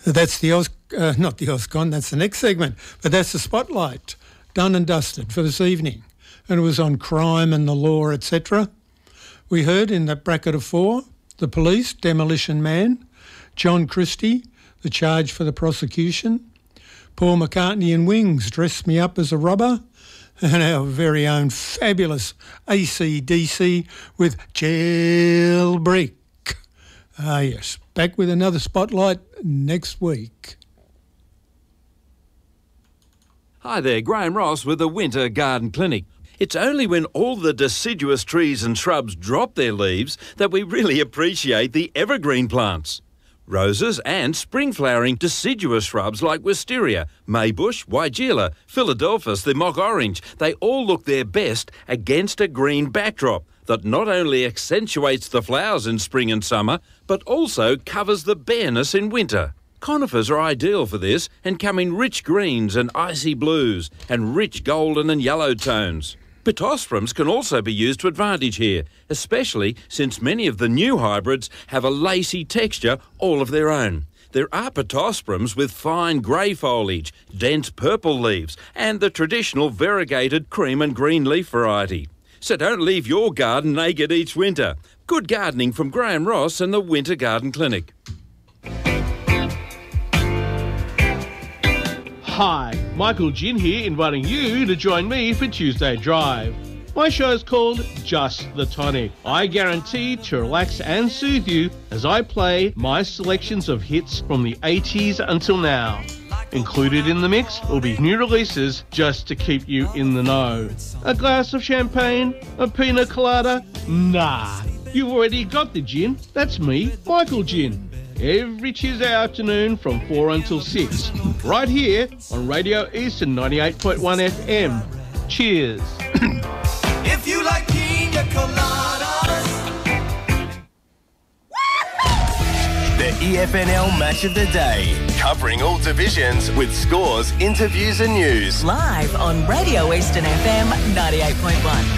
That's the not the Auscon, that's the next segment, but that's the Spotlight, done and dusted for this evening. And it was on crime and the law, etc. We heard in that bracket of 4, the police, Demolition Man, John Christie, the charge for the prosecution, Paul McCartney and Wings, Dress Me Up as a Robber, and our very own fabulous AC/DC with Jailbreak. Ah, yes. Back with another Spotlight next week. Hi there, Graham Ross with the Winter Garden Clinic. It's only when all the deciduous trees and shrubs drop their leaves that we really appreciate the evergreen plants. Roses and spring-flowering deciduous shrubs like wisteria, maybush, weigela, Philadelphus, the mock orange, they all look their best against a green backdrop that not only accentuates the flowers in spring and summer, but also covers the bareness in winter. Conifers are ideal for this and come in rich greens and icy blues and rich golden and yellow tones. Pittosporums can also be used to advantage here, especially since many of the new hybrids have a lacy texture all of their own. There are Pittosporums with fine grey foliage, dense purple leaves, and the traditional variegated cream and green leaf variety. So don't leave your garden naked each winter. Good gardening from Graham Ross and the Winter Garden Clinic. Hi, Michael Ginn here, inviting you to join me for Tuesday Drive. My show's called Just the Tonic. I guarantee to relax and soothe you as I play my selections of hits from the 80s until now. Included in the mix will be new releases just to keep you in the know. A glass of champagne? A pina colada? Nah, you've already got the gin. That's me, Michael Ginn. Every Tuesday afternoon from 4 until 6, right here on Radio Eastern 98.1 FM. Cheers. If you like pina coladas. The EFNL Match of the Day, covering all divisions with scores, interviews and news. Live on Radio Eastern FM 98.1.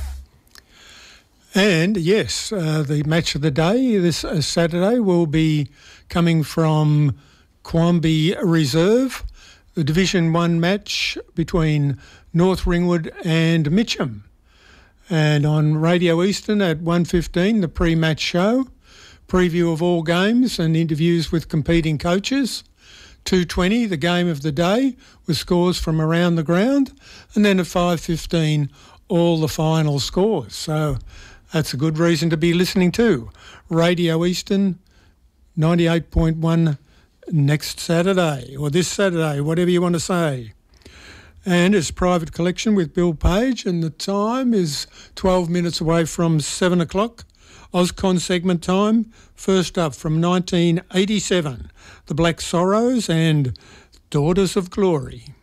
And yes, the match of the day this Saturday will be coming from Quamby Reserve, the Division 1 match between North Ringwood and Mitcham. And on Radio Eastern at 1:15, the pre-match show, preview of all games and interviews with competing coaches. 2:20, the game of the day with scores from around the ground. And then at 5:15, all the final scores. So that's a good reason to be listening to Radio Eastern 98.1 next Saturday, or this Saturday, whatever you want to say. And it's Private Collection with Bill Page, and the time is 12 minutes away from 7 o'clock. Auscon segment time. First up from 1987, The Black Sorrows and Daughters of Glory.